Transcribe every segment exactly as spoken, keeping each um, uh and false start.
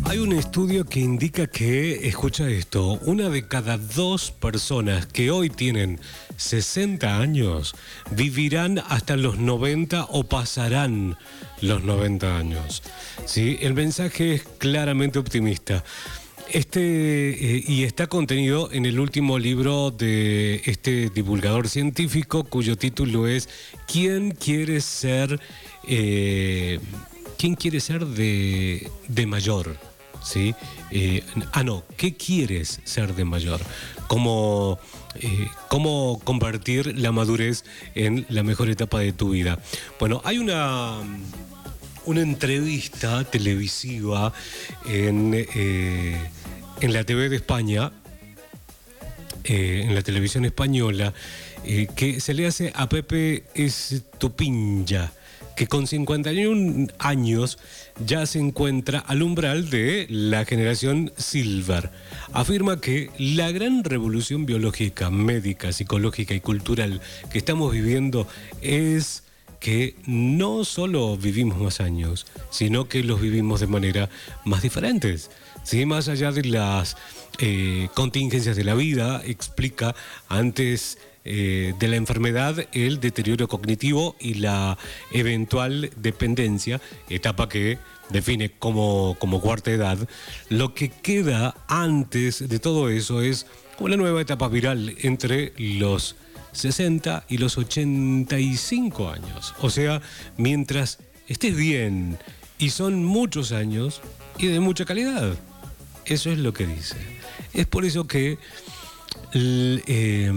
Hay un estudio que indica que, escucha esto, una de cada dos personas que hoy tienen sesenta años vivirán hasta los noventa o pasarán los noventa años. ¿Sí? El mensaje es claramente optimista. Este, eh, y está contenido en el último libro de este divulgador científico, cuyo título es ¿Quién quiere ser, eh, ¿quién quiere ser de, de mayor? ¿Sí? Eh, ah, no, ¿qué quieres ser de mayor? ¿Cómo, eh, ¿Cómo convertir la madurez en la mejor etapa de tu vida? Bueno, hay una... una entrevista televisiva en, eh, en la T V de España, eh, en la televisión española, eh, que se le hace a Pepe Estupiñán, que con cincuenta y un años ya se encuentra al umbral de la generación Silver. Afirma que la gran revolución biológica, médica, psicológica y cultural que estamos viviendo es que no solo vivimos más años, sino que los vivimos de manera más diferentes. ¿Sí? Más allá de las eh, contingencias de la vida, explica antes eh, de la enfermedad el deterioro cognitivo y la eventual dependencia, etapa que define como, como cuarta edad. Lo que queda antes de todo eso es una nueva etapa viral entre los sesenta y los ochenta y cinco años. O sea, mientras estés bien, y son muchos años y de mucha calidad. Eso es lo que dice. Es por eso que el, eh,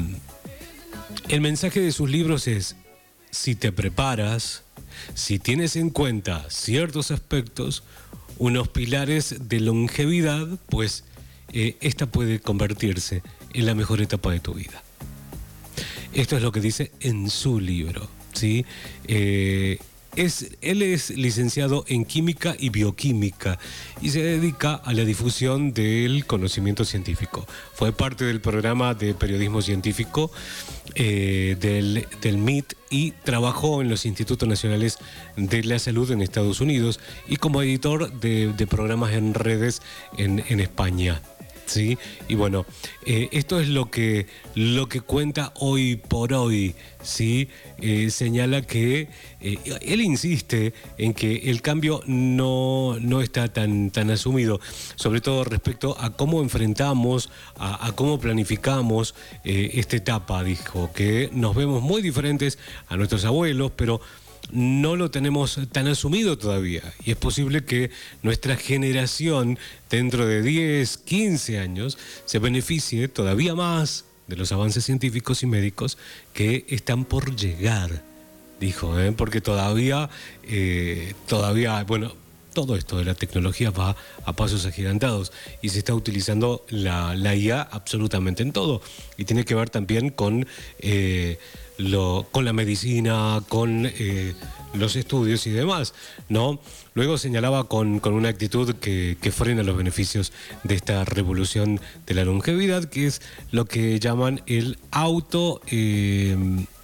el mensaje de sus libros es: si te preparas, si tienes en cuenta ciertos aspectos, unos pilares de longevidad, pues eh, esta puede convertirse en la mejor etapa de tu vida. Esto es lo que dice en su libro, ¿sí? Eh, es, él es licenciado en Química y Bioquímica y se dedica a la difusión del conocimiento científico. Fue parte del programa de periodismo científico eh, del, del M I T y trabajó en los Institutos Nacionales de la Salud en Estados Unidos y como editor de, de programas en redes en, en España. ¿Sí? Y bueno, eh, esto es lo que, lo que cuenta hoy por hoy, ¿sí? Eh, señala que eh, él insiste en que el cambio no, no está tan, tan asumido, sobre todo respecto a cómo enfrentamos, a, a cómo planificamos eh, esta etapa. Dijo que nos vemos muy diferentes a nuestros abuelos, pero no lo tenemos tan asumido todavía y es posible que nuestra generación dentro de diez, quince años se beneficie todavía más de los avances científicos y médicos que están por llegar, dijo, ¿eh? Porque todavía, eh, todavía, bueno, todo esto de la tecnología va a pasos agigantados y se está utilizando la, la I A absolutamente en todo y tiene que ver también con... Eh, Lo, con la medicina, con eh, los estudios y demás, ¿no? Luego señalaba con, con una actitud que, que frena los beneficios de esta revolución de la longevidad, que es lo que llaman el auto, eh,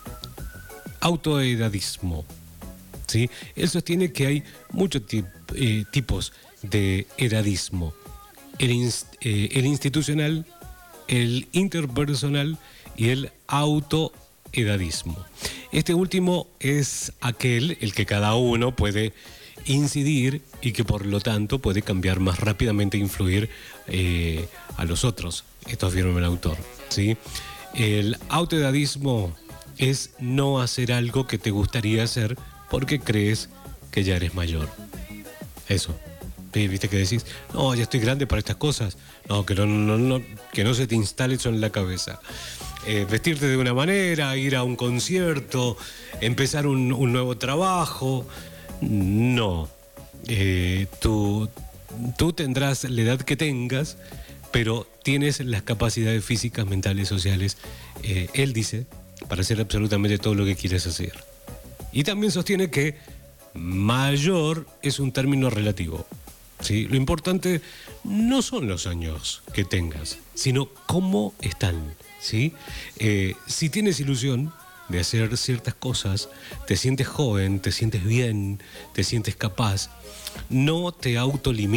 autoedadismo, ¿sí? Él sostiene que hay muchos tip, eh, tipos de edadismo. El, inst, eh, el institucional, el interpersonal y el auto edadismo. Este último es aquel el que cada uno puede incidir y que por lo tanto puede cambiar más rápidamente e influir eh, a los otros. Esto afirma el autor, ¿sí? El autoedadismo es no hacer algo que te gustaría hacer porque crees que ya eres mayor. Eso. ¿Viste que decís? No, ya estoy grande para estas cosas. No, que no, no, no, que no se te instale eso en la cabeza. Eh, vestirte de una manera, ir a un concierto, empezar un, un nuevo trabajo. No. Eh, tú, tú tendrás la edad que tengas, pero tienes las capacidades físicas, mentales, sociales, eh, él dice, para hacer absolutamente todo lo que quieres hacer. Y también sostiene que mayor es un término relativo. ¿Sí? Lo importante no son los años que tengas, sino cómo están, ¿sí? Eh, si tienes ilusión de hacer ciertas cosas, te sientes joven, te sientes bien, te sientes capaz, no te autolimites.